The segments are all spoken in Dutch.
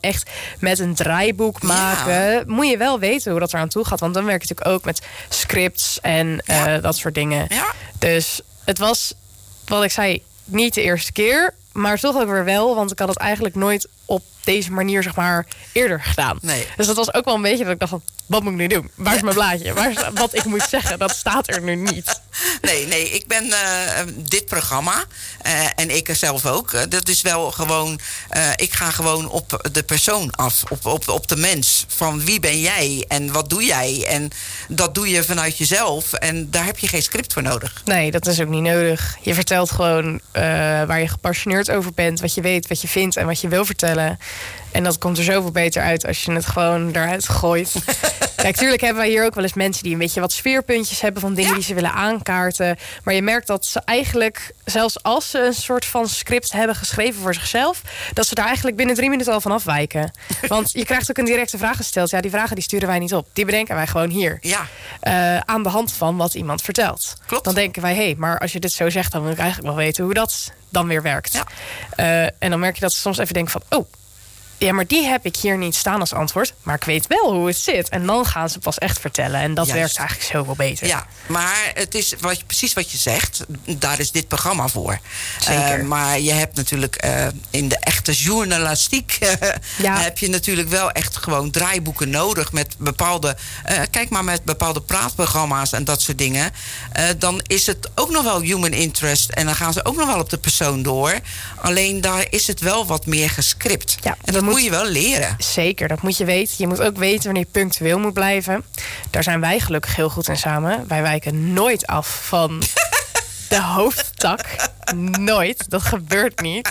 echt met een draaiboek maken. Moet je wel weten hoe dat eraan toe gaat. Want dan werk je natuurlijk ook met scripts en dat soort dingen. Ja. Dus het was, wat ik zei, niet de eerste keer. Maar toch ook weer wel, want ik had het eigenlijk nooit op deze manier, zeg maar, eerder gedaan. Nee. Dus dat was ook wel een beetje dat ik dacht van, wat moet ik nu doen? Waar is mijn blaadje? Wat ik moet zeggen, dat staat er nu niet. Nee, ik ben dit programma en ik zelf ook. Dat is wel gewoon, ik ga gewoon op de persoon af, op de mens. Van wie ben jij en wat doe jij? En dat doe je vanuit jezelf en daar heb je geen script voor nodig. Nee, dat is ook niet nodig. Je vertelt gewoon waar je gepassioneerd over bent, wat je weet, wat je vindt en wat je wil vertellen. En dat komt er zoveel beter uit als je het gewoon eruit gooit. Kijk, tuurlijk hebben wij hier ook wel eens mensen die een beetje wat sfeerpuntjes hebben van dingen die ze willen aankaarten. Maar je merkt dat ze eigenlijk, zelfs als ze een soort van script hebben geschreven voor zichzelf, dat ze daar eigenlijk binnen 3 minuten al van afwijken. Want je krijgt ook een directe vraag gesteld. Ja, die vragen die sturen wij niet op. Die bedenken wij gewoon hier. Ja. Aan de hand van wat iemand vertelt. Klopt. Dan denken wij, hé, maar als je dit zo zegt, dan wil ik eigenlijk wel weten hoe dat dan weer werkt. Ja. En dan merk je dat ze soms even denken van, oh, ja, maar die heb ik hier niet staan als antwoord. Maar ik weet wel hoe het zit. En dan gaan ze pas echt vertellen. En dat werkt eigenlijk zoveel beter. Ja, maar het is precies wat je zegt. Daar is dit programma voor. Zeker. Maar je hebt natuurlijk in de echte journalistiek heb je natuurlijk wel echt gewoon draaiboeken nodig met bepaalde, kijk maar met bepaalde praatprogramma's en dat soort dingen. Dan is het ook nog wel human interest. En dan gaan ze ook nog wel op de persoon door. Alleen daar is het wel wat meer gescript. Ja, en dat moet je wel leren. Zeker, dat moet je weten. Je moet ook weten wanneer je punctueel moet blijven. Daar zijn wij gelukkig heel goed in samen. Wij wijken nooit af van de hoofdtak. Nooit. Dat gebeurt niet.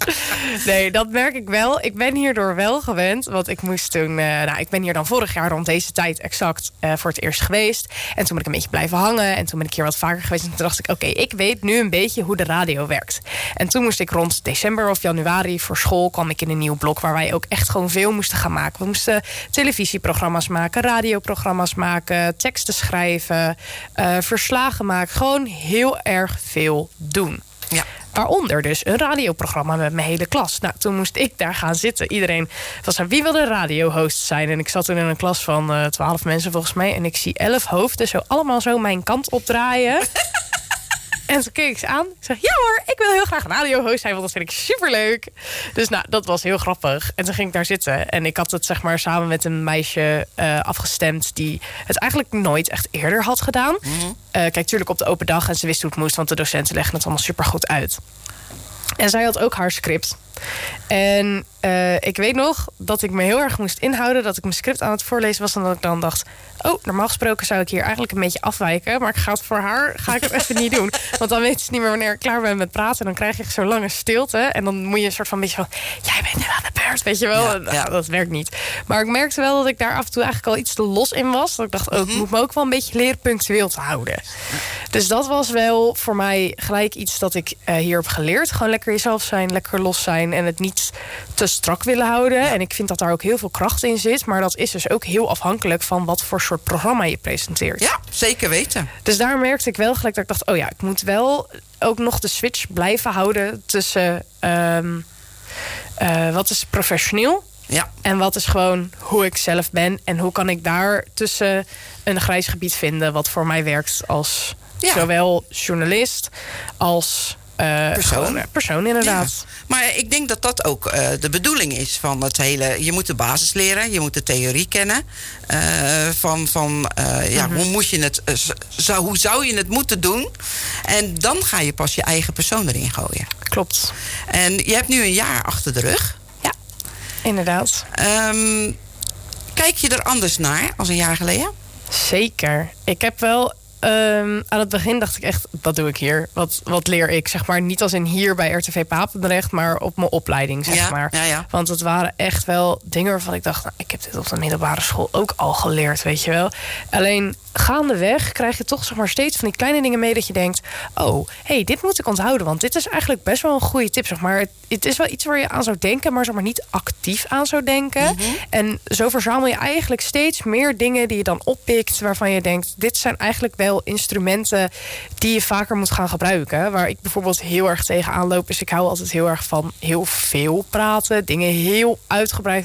Nee, dat merk ik wel. Ik ben hierdoor wel gewend. Want ik moest toen... ik ben hier dan vorig jaar rond deze tijd exact voor het eerst geweest. En toen ben ik een beetje blijven hangen. En toen ben ik hier wat vaker geweest. En toen dacht ik, oké, ik weet nu een beetje hoe de radio werkt. En toen moest ik rond december of januari voor school, kwam ik in een nieuw blok waar wij ook echt gewoon veel moesten gaan maken. We moesten televisieprogramma's maken, radioprogramma's maken, teksten schrijven, verslagen maken. Gewoon heel erg veel doen. Ja. Waaronder dus een radioprogramma met mijn hele klas. Nou, toen moest ik daar gaan zitten. Iedereen was wie wil de radiohost zijn? En ik zat toen in een klas van 12 mensen volgens mij. En ik zie 11 hoofden zo allemaal zo mijn kant opdraaien. En toen keek ik ze aan. Ik zeg, ja hoor, ik wil heel graag radiohost zijn, want dat vind ik superleuk. Dus nou, dat was heel grappig. En toen ging ik daar zitten. En ik had het zeg maar samen met een meisje afgestemd die het eigenlijk nooit echt eerder had gedaan. Mm-hmm. Kijk, tuurlijk op de open dag en ze wist hoe het moest, want de docenten legden het allemaal supergoed uit. En zij had ook haar script. En ik weet nog dat ik me heel erg moest inhouden, dat ik mijn script aan het voorlezen was en dat ik dan dacht, oh, normaal gesproken zou ik hier eigenlijk een beetje afwijken, maar voor haar ga ik het even niet doen. Want dan weet ze niet meer wanneer ik klaar ben met praten en dan krijg je zo'n lange stilte en dan moet je een soort van beetje van, jij bent nu aan de beurt, weet je wel. Ja. Dat werkt niet. Maar ik merkte wel dat ik daar af en toe eigenlijk al iets te los in was. Dat ik dacht, ik moet me ook wel een beetje leren punctueel te houden. Dus dat was wel voor mij gelijk iets dat ik hier heb geleerd. Gewoon lekker jezelf zijn, lekker los zijn en het niet te strak willen houden. Ja. En ik vind dat daar ook heel veel kracht in zit. Maar dat is dus ook heel afhankelijk van wat voor soort programma je presenteert. Ja, zeker weten. Dus daar merkte ik wel gelijk dat ik dacht, oh ja, ik moet wel ook nog de switch blijven houden tussen wat is professioneel en wat is gewoon hoe ik zelf ben. En hoe kan ik daar tussen een grijs gebied vinden wat voor mij werkt als zowel journalist als persoon inderdaad. Ja. Maar ik denk dat dat ook de bedoeling is van het hele. Je moet de basis leren, je moet de theorie kennen. Hoe moet je het? Hoe zou je het moeten doen? En dan ga je pas je eigen persoon erin gooien. Klopt. En je hebt nu een jaar achter de rug. Ja, inderdaad. Kijk je er anders naar als een jaar geleden? Zeker. Ik heb wel. Aan het begin dacht ik echt, wat doe ik hier? Wat leer ik? Zeg maar niet als in hier bij RTV Papendrecht, maar op mijn opleiding, zeg maar. Ja. Want het waren echt wel dingen waarvan ik dacht, nou, ik heb dit op de middelbare school ook al geleerd, weet je wel. Alleen gaandeweg krijg je toch zeg maar steeds van die kleine dingen mee dat je denkt, oh, dit moet ik onthouden, want dit is eigenlijk best wel een goede tip, zeg maar. Het is wel iets waar je aan zou denken, maar zeg maar niet actief aan zou denken. Mm-hmm. En zo verzamel je eigenlijk steeds meer dingen die je dan oppikt, waarvan je denkt, dit zijn eigenlijk wel instrumenten die je vaker moet gaan gebruiken. Waar ik bijvoorbeeld heel erg tegenaan loop, is ik hou altijd heel erg van heel veel praten, dingen heel uitgebreid